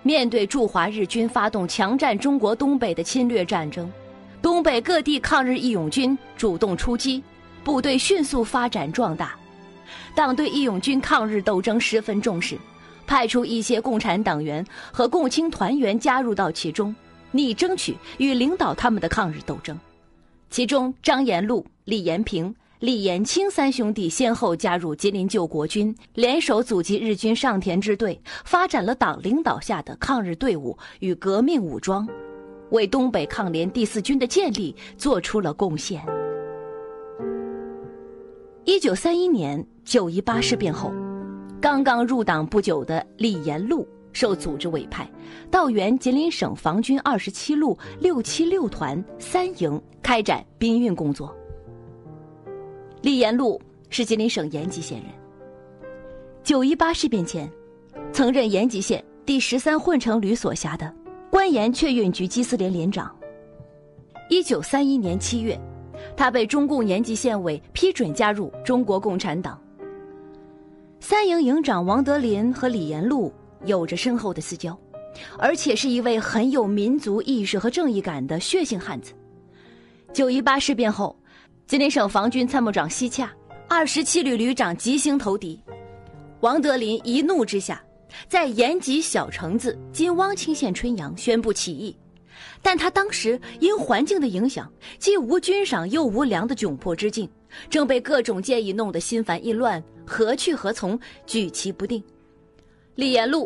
面对驻华日军发动强占中国东北的侵略战争，东北各地抗日义勇军主动出击，部队迅速发展壮大。党对义勇军抗日斗争十分重视，派出一些共产党员和共青团员加入到其中，拟争取与领导他们的抗日斗争。其中张延禄、李延平、李延清三兄弟先后加入吉林救国军，联手阻击日军上田支队，发展了党领导下的抗日队伍与革命武装，为东北抗联第4军的建立做出了贡献。1931年9·18事变后，刚刚入党不久的李延禄受组织委派，到原吉林省防军27路676团3营开展兵运工作。李延禄是吉林省延吉县人，9·18事变前，曾任延吉县第13混成旅所辖的关盐确运局机司连连长。1931年7月，他被中共延吉县委批准加入中国共产党。3营营长王德林和李延禄有着深厚的私交，而且是一位很有民族意识和正义感的血性汉子。9·18事变后，吉林省防军参谋长西洽、27旅旅长吉星投敌，王德林一怒之下，在延吉小城子今汪清县春阳宣布起义。但他当时因环境的影响，既无军赏又无粮的窘迫之境，正被各种建议弄得心烦意乱，何去何从，举棋不定。李延禄